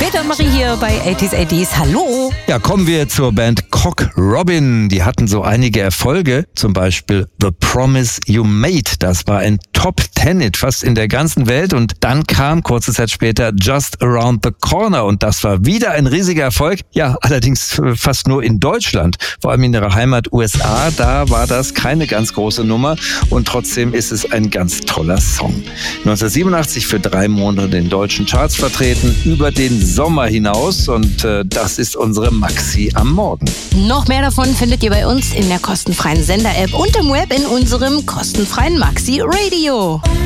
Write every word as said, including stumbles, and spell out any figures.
Peter und Marie hier bei achtziger achtzig. Hallo. Ja, kommen wir zur Band Cock Robin. Die hatten so einige Erfolge, zum Beispiel The Promise You Made. Das war ein Top-Ten-Hit fast in der ganzen Welt. Und dann kam kurze Zeit später Just Around the Corner. Und das war wieder ein riesiger Erfolg. Ja, allerdings fast nur in Deutschland. Vor allem in ihrer Heimat U S A. Da war das keine ganz große Nummer. Und trotzdem ist es ein ganz toller Song. neunzehnhundertsiebenundachtzig für drei Monate in den deutschen Charts vertreten, über den Sommer hinaus. Und äh, das ist unsere Maxi am Morgen. Noch mehr davon findet ihr bei uns in der kostenfreien Sender-App und im Web in unserem kostenfreien Maxi Radio.